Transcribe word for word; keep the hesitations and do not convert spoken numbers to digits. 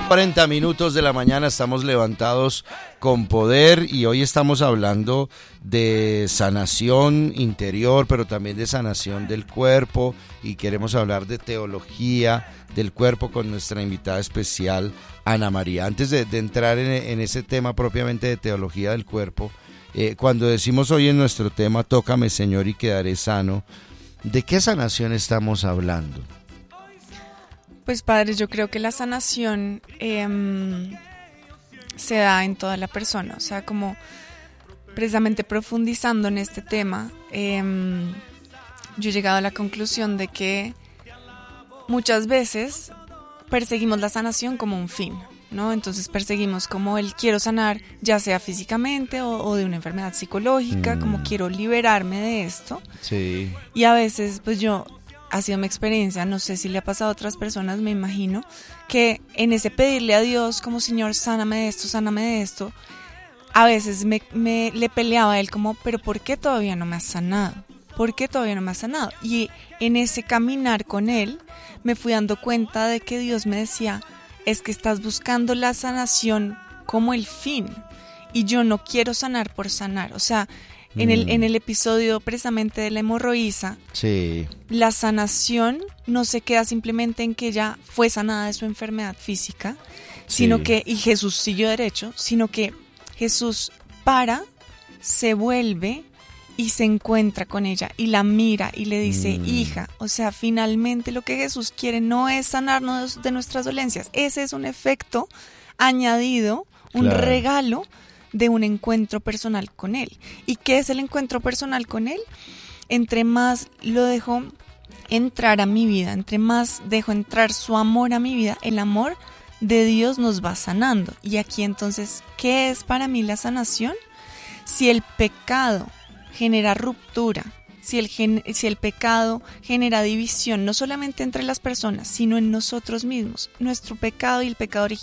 cuarenta minutos de la mañana, estamos levantados con poder y hoy estamos hablando de sanación interior, pero también de sanación del cuerpo, y queremos hablar de teología del cuerpo con nuestra invitada especial, Ana María. Antes de, de entrar en, en ese tema propiamente de teología del cuerpo, eh, cuando decimos hoy en nuestro tema, tócame Señor y quedaré sano, ¿de qué sanación estamos hablando? Pues padre, yo creo que la sanación eh, se da en toda la persona, o sea, como precisamente profundizando en este tema, eh, yo he llegado a la conclusión de que muchas veces perseguimos la sanación como un fin, ¿no? Entonces perseguimos como el quiero sanar, ya sea físicamente o, o de una enfermedad psicológica, mm. como quiero liberarme de esto. Sí. Y a veces, pues yo... ha sido mi experiencia, no sé si le ha pasado a otras personas, me imagino, que en ese pedirle a Dios como Señor, sáname de esto, sáname de esto, a veces me, me le peleaba a Él como, pero ¿por qué todavía no me has sanado? ¿Por qué todavía no me has sanado? Y en ese caminar con Él me fui dando cuenta de que Dios me decía, es que estás buscando la sanación como el fin, y yo no quiero sanar por sanar, o sea, En el, en el episodio precisamente de la hemorroísa, sí. la sanación no se queda simplemente en que ella fue sanada de su enfermedad física, sí. sino que, y Jesús siguió derecho, sino que Jesús para, se vuelve y se encuentra con ella y la mira y le dice, mm. hija, o sea, finalmente lo que Jesús quiere no es sanarnos de nuestras dolencias, ese es un efecto añadido, un claro. regalo, de un encuentro personal con Él. ¿Y qué es el encuentro personal con Él? Entre más lo dejo entrar a mi vida, entre más dejo entrar su amor a mi vida, el amor de Dios nos va sanando. Y aquí entonces, ¿qué es para mí la sanación? Si el pecado genera ruptura, si el, gen- si el pecado genera división, no solamente entre las personas, sino en nosotros mismos, nuestro pecado y el pecado